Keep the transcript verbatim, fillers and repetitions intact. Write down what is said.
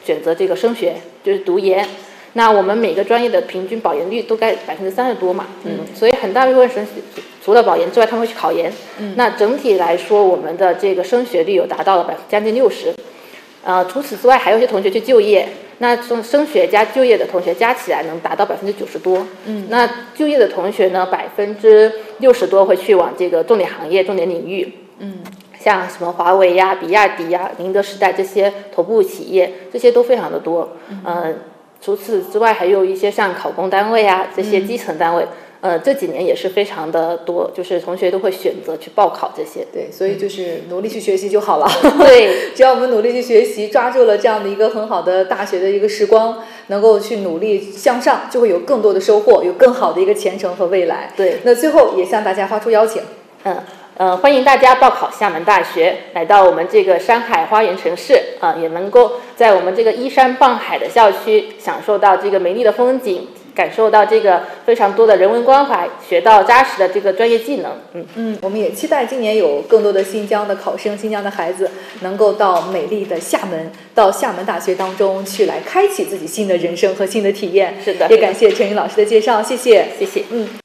选择这个升学，就是读研。那我们每个专业的平均保研率都该百分之三十多嘛，嗯，所以很大一部分人除了保研之外，他们会去考研。嗯，那整体来说，我们的这个升学率有达到了百将近六十。呃，除此之外，还有一些同学去就业，那升升学加就业的同学加起来能达到百分之九十多。嗯，那就业的同学呢，百分之六十多会去往这个重点行业、重点领域。嗯。像什么华为呀、比亚迪呀、宁德时代这些头部企业，这些都非常的多。嗯、呃，除此之外，还有一些像考公单位啊这些基层单位，嗯、呃，这几年也是非常的多，就是同学都会选择去报考这些。 对，所以就是努力去学习就好了。 对， 只要我们努力去学习，抓住了这样的一个很好的大学的一个时光，能够去努力向上，就会有更多的收获，有更好的一个前程和未来。 对， 那最后也向大家发出邀请。 嗯。呃，欢迎大家报考厦门大学，来到我们这个山海花园城市啊、呃，也能够在我们这个依山傍海的校区，享受到这个美丽的风景，感受到这个非常多的人文关怀，学到扎实的这个专业技能。嗯嗯，我们也期待今年有更多的新疆的考生、新疆的孩子，能够到美丽的厦门，到厦门大学当中去，来开启自己新的人生和新的体验。 是的， 也感谢陈云老师的介绍，谢谢， 谢谢。 嗯。